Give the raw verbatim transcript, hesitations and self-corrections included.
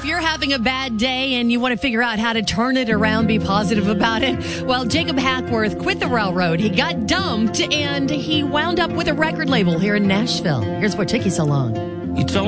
if you're having a bad day and you want to figure out how to turn it around, be positive about it, well, Jacob Hackworth quit the railroad. He got dumped and he wound up with a record label here in Nashville. Here's what took you so long. You told